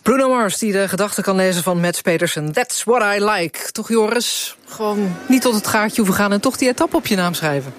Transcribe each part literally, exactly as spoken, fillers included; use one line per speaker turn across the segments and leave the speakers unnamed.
Bruno Mars, die de gedachten kan lezen van Mats Pedersen. That's what I like. Toch, Joris? Gewoon niet tot het gaatje hoeven gaan en toch die etappe op je naam schrijven.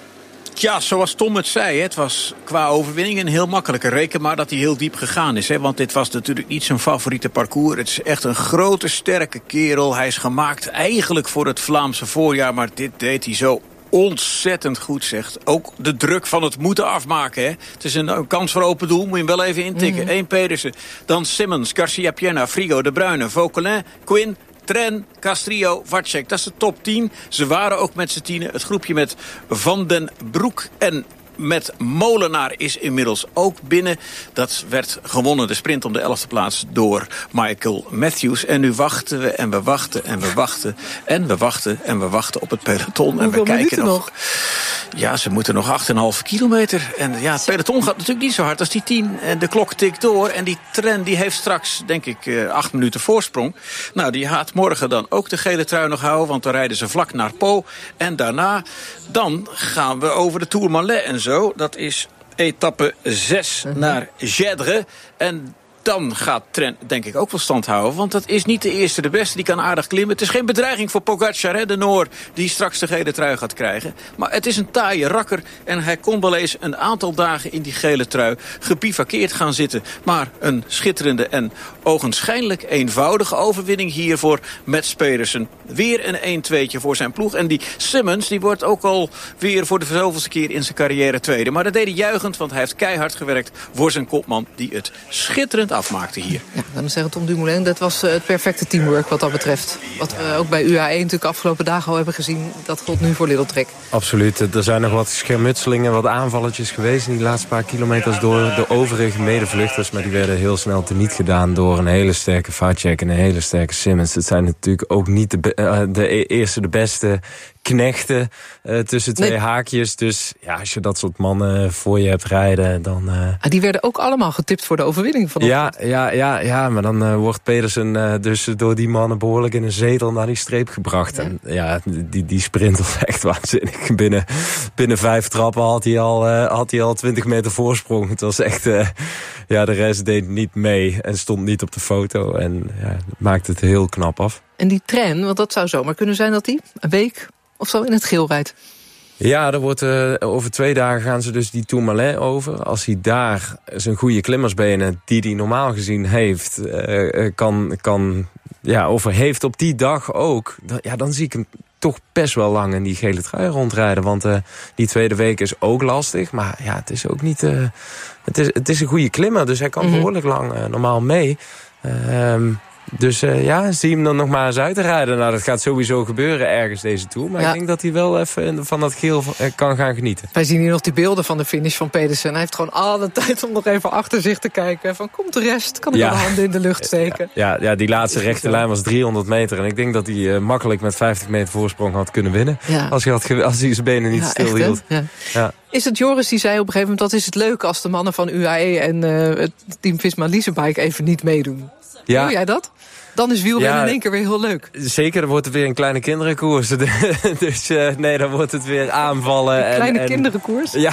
Ja, zoals Tom het zei, het was qua overwinning een heel makkelijke. Reken maar dat hij heel diep gegaan is. Hè? Want dit was natuurlijk niet zijn favoriete parcours. Het is echt een grote, sterke kerel. Hij is gemaakt eigenlijk voor het Vlaamse voorjaar. Maar dit deed hij zo ontzettend goed, zegt. Ook de druk van het moeten afmaken. Hè? Het is een, een kans voor open doel. Moet je hem wel even intikken. Mm-hmm. Eén Pedersen, dan Simmons, Garcia Piena, Frigo, De Bruyne, Vauquelin, Quinn, Tren, Castrillo, Vacek. Dat is de top tien. Ze waren ook met z'n tienen. Het groepje met Van den Broek en met Molenaar is inmiddels ook binnen. Dat werd gewonnen, de sprint om de elfde plaats, door Michael Matthews. En nu wachten we en we wachten en we wachten en we wachten en we wachten op het peloton. En we kijken nog. nog. Ja, ze moeten nog acht komma vijf kilometer. En ja, het peloton gaat natuurlijk niet zo hard als die tien. En de klok tikt door. En die Tren die heeft straks, denk ik, uh, acht minuten voorsprong. Nou, die gaat morgen dan ook de gele trui nog houden. Want dan rijden ze vlak naar Po. En daarna, dan gaan we over de Tourmalet en zo. Dat is etappe zes uh-huh. naar Gèdre. En dan gaat Tren denk ik ook wel stand houden. Want dat is niet de eerste de beste. Die kan aardig klimmen. Het is geen bedreiging voor Pogacar, hè, de Noor, die straks de gele trui gaat krijgen. Maar het is een taaie rakker. En hij kon wel eens een aantal dagen in die gele trui gebivakkeerd gaan zitten. Maar een schitterende en ogenschijnlijk eenvoudige overwinning hier voor Mats Pedersen. Weer een een-tweetje voor zijn ploeg. En die Simmons, die wordt ook al weer voor de zoveelste keer in zijn carrière tweede. Maar dat deed hij juichend, want hij heeft keihard gewerkt voor zijn kopman, die het schitterend afmaakte hier. Ja,
dan zeggen Tom Dumoulin, dat was het perfecte teamwork wat dat betreft. Wat we ook bij U A E natuurlijk afgelopen dagen al hebben gezien, dat geldt nu voor Little Trek.
Absoluut. Er zijn nog wat schermutselingen, wat aanvalletjes geweest in die laatste paar kilometers door de overige medevluchters. Maar die werden heel snel teniet gedaan door een hele sterke Vacek en een hele sterke Simmons. Het zijn natuurlijk ook niet de, be- uh, de eerste, de beste knechten uh, tussen twee nee. haakjes. Dus ja, als je dat soort mannen voor je hebt rijden, dan... Uh...
Ah, die werden ook allemaal getipt voor de overwinning vanochtend.
Ja, ja, ja, ja, maar dan uh, wordt Pedersen uh, dus door die mannen behoorlijk in een zetel naar die streep gebracht. Ja. En ja, die, die sprint was echt waanzinnig. Binnen, binnen vijf trappen had hij al, uh, had hij al twintig meter voorsprong. Het was echt... Uh, ja, de rest deed niet mee en stond niet op de foto. En ja, maakte het heel knap af.
En die Tren, want dat zou zomaar kunnen zijn dat hij een week of zo in het geel rijdt.
Ja, er wordt, uh, over twee dagen gaan ze dus die Tourmalet over. Als hij daar zijn goede klimmersbenen, die hij normaal gezien heeft, uh, kan, kan, ja, over heeft op die dag ook, dan, ja, dan zie ik hem toch best wel lang in die gele trui rondrijden. Want uh, die tweede week is ook lastig. Maar ja, het is ook niet... Uh, het, is, het is een goede klimmer, dus hij kan mm-hmm. behoorlijk lang uh, normaal mee. Uh, Dus uh, ja, zie hem dan nog maar eens uitrijden. Nou, dat gaat sowieso gebeuren ergens deze Tour. Maar ja. ik denk dat hij wel even van dat geel kan gaan genieten.
Wij zien hier nog die beelden van de finish van Pedersen. Hij heeft gewoon alle tijd om nog even achter zich te kijken. Van, komt de rest? Kan ik ja. de handen in de lucht steken?
Ja, ja, ja, die laatste rechte lijn was driehonderd meter. En ik denk dat hij uh, makkelijk met vijftig meter voorsprong had kunnen winnen. Ja. Als, hij had ge- als hij zijn benen niet ja, stil hield. Ja.
Ja. Is het Joris die zei op een gegeven moment, dat is het leuke als de mannen van U A E en uh, het team Visma Leasebike even niet meedoen. Ja. Doe jij dat? Dan is wielrennen ja, in één keer weer heel leuk.
Zeker, dan wordt het weer een kleine kinderenkoers. Dus uh, nee, dan wordt het weer aanvallen.
Een kleine
en, en,
kinderenkoers?
Ja.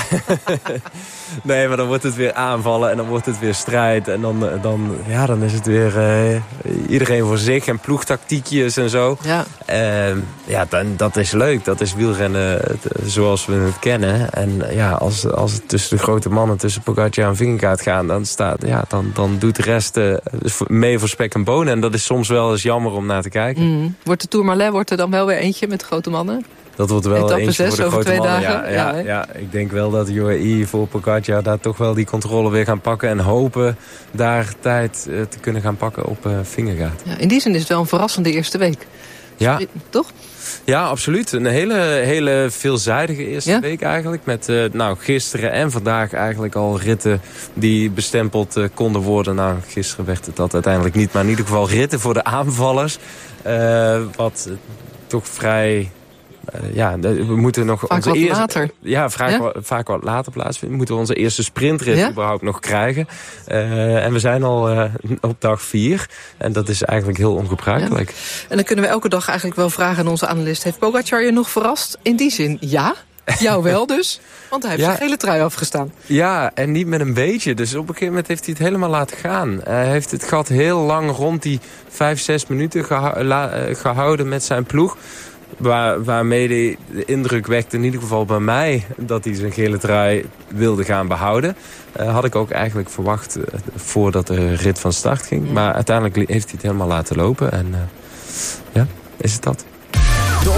Nee, maar dan wordt het weer aanvallen en dan wordt het weer strijd. En dan, dan, ja, dan is het weer uh, iedereen voor zich en ploegtactiekjes en zo. Ja, uh, ja dan, dat is leuk. Dat is wielrennen zoals we het kennen. En ja, als, als het tussen de grote mannen, tussen Pogacar en Vingegaard gaan, dan, staat, ja, dan, dan doet de rest uh, mee voor spek en bonen. En dat is soms wel eens jammer om naar te kijken.
Mm. Wordt de Tourmalet wordt er dan wel weer eentje met de grote mannen?
Dat wordt wel
etappe
eentje
zes,
voor de grote
twee
mannen.
Dagen.
Ja, ja, ja, ja, ik denk wel dat U A E voor Pogacar daar toch wel die controle weer gaan pakken. En hopen daar tijd uh, te kunnen gaan pakken op uh, Vingegaard.
Ja, in die zin is het wel een verrassende eerste week.
Ja.
Toch?
Ja, absoluut. Een hele, hele veelzijdige eerste ja? week eigenlijk. Met uh, nou, gisteren en vandaag eigenlijk al ritten die bestempeld uh, konden worden. Nou, gisteren werd het dat uiteindelijk niet. Maar in ieder geval ritten voor de aanvallers. Uh, wat uh, toch vrij... Uh, ja, we moeten nog
vaak
onze
wat
eerste,
later.
Ja, vaak, ja? Wat, vaak wat later plaatsvinden. Moeten we onze eerste sprintrit ja? überhaupt nog krijgen. Uh, en we zijn al uh, op dag vier. En dat is eigenlijk heel ongebruikelijk. Ja.
En dan kunnen we elke dag eigenlijk wel vragen aan onze analist. Heeft Pogacar je nog verrast? In die zin, ja? Jou wel dus, want hij heeft ja. zijn gele trui afgestaan.
Ja, en niet met een beetje. Dus op een gegeven moment heeft hij het helemaal laten gaan. Hij heeft het gat heel lang rond die vijf, zes minuten geha- la- gehouden met zijn ploeg. Waar, waarmee hij de indruk wekte, in ieder geval bij mij, dat hij zijn gele trui wilde gaan behouden. Uh, had ik ook eigenlijk verwacht uh, voordat de rit van start ging. Maar uiteindelijk heeft hij het helemaal laten lopen. En uh, ja, is het dat.